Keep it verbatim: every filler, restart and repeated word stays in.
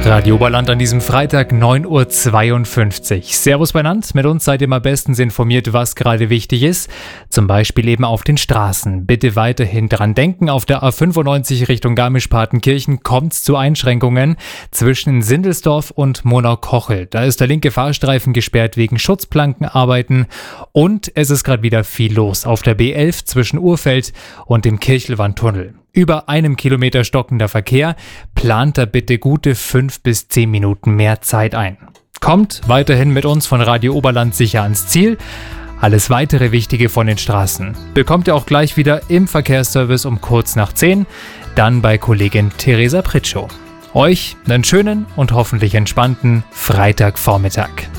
Radio Oberland an diesem Freitag neun Uhr zweiundfünfzig. Servus beieinander, mit uns seid ihr mal bestens informiert, was gerade wichtig ist. Zum Beispiel eben auf den Straßen. Bitte weiterhin dran denken, auf der A fünfundneunzig Richtung Garmisch-Partenkirchen kommt es zu Einschränkungen zwischen Sindelsdorf und Monau-Kochel. Da ist der linke Fahrstreifen gesperrt wegen Schutzplankenarbeiten und es ist gerade wieder viel los auf der B elf zwischen Urfeld und dem Kirchelwandtunnel. Über einem Kilometer stockender Verkehr, plant da bitte gute fünf bis zehn Minuten mehr Zeit ein. Kommt weiterhin mit uns von Radio Oberland sicher ans Ziel. Alles weitere Wichtige von den Straßen bekommt ihr auch gleich wieder im Verkehrsservice um kurz nach zehn, dann bei Kollegin Theresa Pritschow. Euch einen schönen und hoffentlich entspannten Freitagvormittag.